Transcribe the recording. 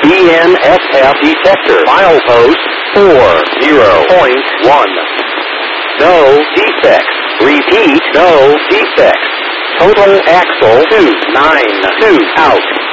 DNSF detector. Milepost 40.1. No defects. Repeat, no defects. Total axle 292 out.